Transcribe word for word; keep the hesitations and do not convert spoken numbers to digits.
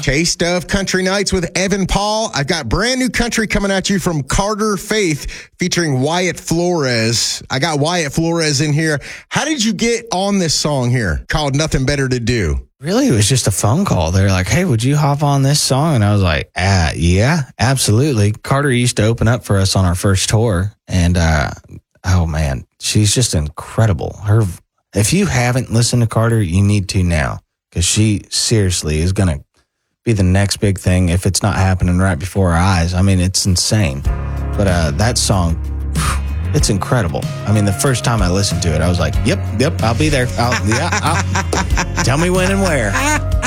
taste of Country Nights with Evan Paul. I've got brand new country coming at you from Carter Faith featuring Wyatt Flores. I got Wyatt Flores in here. How did you get on this song here called Nothing Better to Do? Really, it was just a phone call. They're like, hey, would you hop on this song? And I was like, ah, yeah, absolutely. Carter used to open up for us on our first tour. And, uh, oh, man, she's just incredible. Her, if you haven't listened to Carter, you need to now. Because she seriously is going to be the next big thing if it's not happening right before our eyes. I mean, it's insane. But uh, that song, it's incredible. I mean, the first time I listened to it, I was like, yep, yep, I'll be there. I'll, yeah, I'll, tell me when and where.